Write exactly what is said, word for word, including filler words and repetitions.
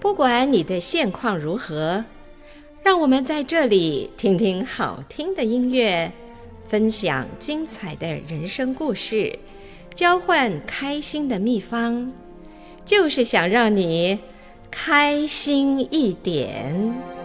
不管你的现况如何，让我们在这里听听好听的音乐，分享精彩的人生故事，交换开心的秘方，就是想让你开心一点。